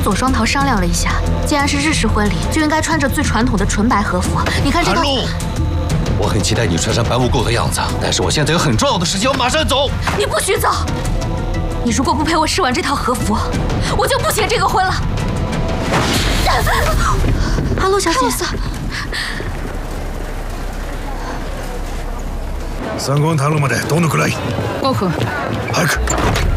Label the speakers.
Speaker 1: 左双桃商量了一下，既然是日式婚礼，就应该穿着最传统的纯白和服。你看这套。
Speaker 2: 我很期待你穿上白无垢的样子，但是我现在有很重要的事情要马上走。
Speaker 1: 你不许走！你如果不陪我试完这套和服，我就不结这个婚了。阿洛小姐，
Speaker 3: 参考頼むまでどのくらい？
Speaker 4: 5分。
Speaker 3: 早く。